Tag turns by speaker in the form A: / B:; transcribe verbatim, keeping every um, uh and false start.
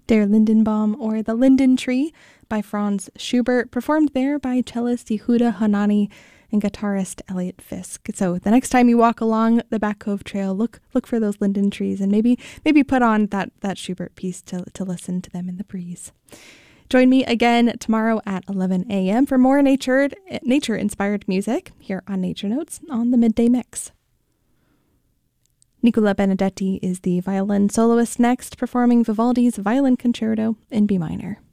A: Der Lindenbaum, or The Linden Tree, by Franz Schubert, performed there by cellist Yehuda Hanani and guitarist Elliot Fisk. So the next time you walk along the Back Cove Trail, look look for those linden trees and maybe maybe put on that, that Schubert piece to, to listen to them in the breeze. Join me again tomorrow at eleven a.m. for more nature, nature-inspired music here on Nature Notes on the Midday Mix. Nicola Benedetti is the violin soloist next, performing Vivaldi's Violin Concerto in B minor.